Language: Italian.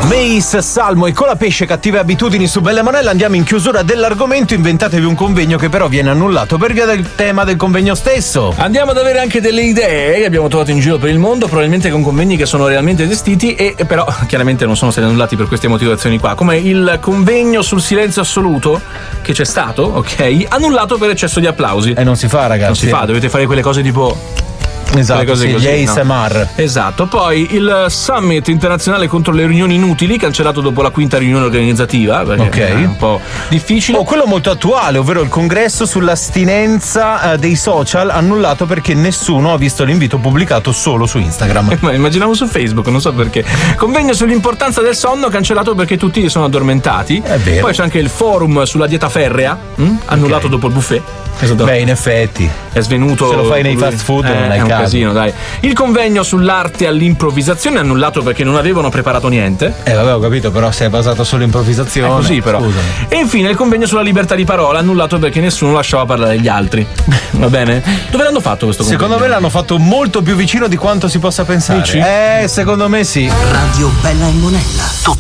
Mace, Salmo e Colapesce, cattive abitudini su Belle Monella. Andiamo in chiusura dell'argomento. Inventatevi un convegno che però viene annullato per via del tema del convegno stesso. Andiamo ad avere anche delle idee che abbiamo trovato in giro per il mondo, probabilmente con convegni che sono realmente esistiti e però chiaramente non sono stati annullati per queste motivazioni qua, come il convegno sul silenzio assoluto che c'è stato, ok, annullato per eccesso di applausi. E non si fa, ragazzi. Non si fa, dovete fare quelle cose tipo... Esatto, cose sì, così, gli ASMR. No? Esatto. Poi il Summit internazionale contro le riunioni inutili, cancellato dopo la quinta riunione organizzativa, perché è un po' difficile. Quello molto attuale, ovvero il congresso sull'astinenza dei social, annullato perché nessuno ha visto l'invito pubblicato solo su Instagram. Ma immaginavo su Facebook, non so perché. Convegno sull'importanza del sonno, cancellato perché tutti sono addormentati. È vero. Poi c'è anche il forum sulla dieta ferrea, annullato dopo il buffet. Beh, in effetti è svenuto. Se lo fai nei fast food non hai un caso. casino, dai. Il convegno sull'arte all'improvvisazione annullato perché non avevano preparato niente. Vabbè, ho capito, però se è basato sull'improvvisazione. È così, però. Scusami. E infine il convegno sulla libertà di parola, annullato perché nessuno lasciava parlare gli altri. Va bene? Dove l'hanno fatto questo convegno? Secondo me l'hanno fatto molto più vicino di quanto si possa pensare. Dici? Secondo me sì. Radio Bella e Monella.